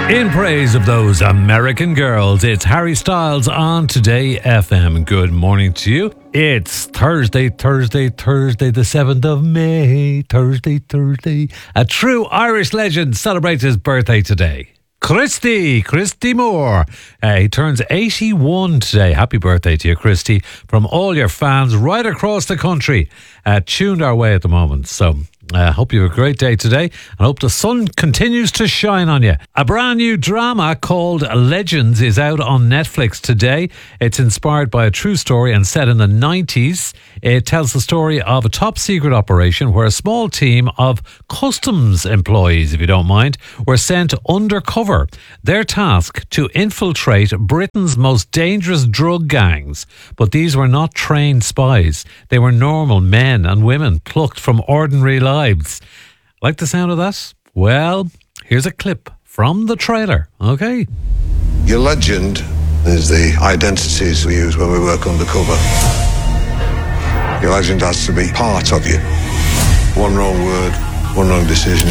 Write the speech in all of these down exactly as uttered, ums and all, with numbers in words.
In praise of those American girls, it's Harry Styles on Today F M. Good morning to you. It's Thursday, Thursday, Thursday, the seventh of May. Thursday, Thursday. A true Irish legend celebrates his birthday today. Christy, Christy Moore. Uh, he turns eighty-one today. Happy birthday to you, Christy, from all your fans right across the country. Uh, tuned our way at the moment. So I uh, hope you have a great day today and hope the sun continues to shine on you. A brand new drama called Legends is out on Netflix today. It's inspired by a true story and set in the nineties. It tells the story of a top secret operation where a small team of customs employees, if you don't mind, were sent undercover. Their task to infiltrate Britain's most dangerous drug gangs. But these were not trained spies. They were normal men and women plucked from ordinary lives. Like the sound of that? Well, here's a clip from the trailer, okay? Your legend is the identities we use when we work undercover. Your legend has to be part of you. One wrong word, one wrong decision,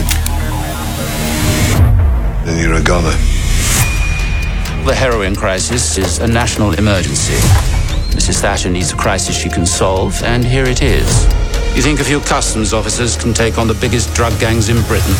and you're a goner. The heroin crisis is a national emergency. Missus Thatcher needs a crisis she can solve, and here it is. You think a few customs officers can take on the biggest drug gangs in Britain?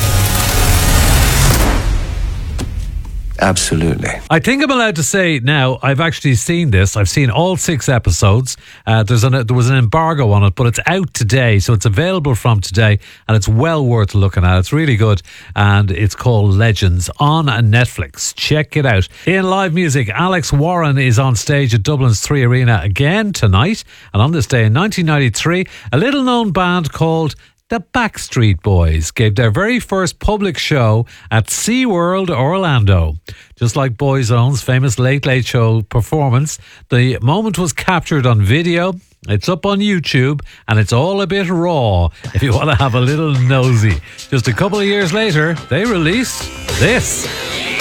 Absolutely. I think I'm allowed to say now, I've actually seen this. I've seen all six episodes. Uh, there's an, there was an embargo on it, but it's out today. So it's available from today and it's well worth looking at. It's really good. And it's called Legends on Netflix. Check it out. In live music, Alex Warren is on stage at Dublin's Three Arena again tonight. And on this day in nineteen ninety-three, a little known band called the Backstreet Boys gave their very first public show at SeaWorld Orlando. Just like Boyzone's famous Late Late Show performance, the moment was captured on video. It's up on YouTube and it's all a bit raw if you want to have a little nosy. Just a couple of years later, they released this.